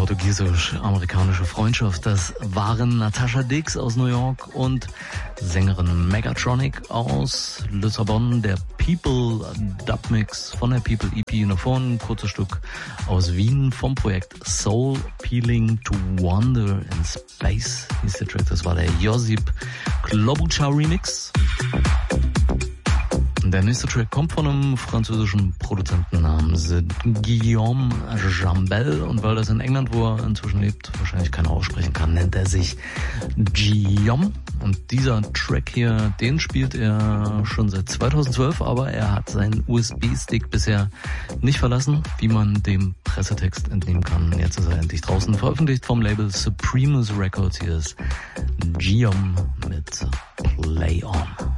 portugiesisch-amerikanische Freundschaft. Das waren Natasha Dix aus New York und Sängerin Megatronic aus Lissabon. Der People Dubmix von der People EP davor, ein kurzes Stück aus Wien vom Projekt Soul Peeling to Wander in Space hieß der Track. Das war der Josip Klobuchar Remix. Der nächste Track kommt von einem französischen Produzenten namens Guillaume Jambel, und weil das in England, wo er inzwischen lebt, wahrscheinlich keiner aussprechen kann, nennt er sich Guillaume. Und dieser Track hier, den spielt er schon seit 2012, aber er hat seinen USB-Stick bisher nicht verlassen, wie man dem Pressetext entnehmen kann. Jetzt ist er endlich draußen, veröffentlicht vom Label Supremus Records. Hier ist Guillaume mit Play On.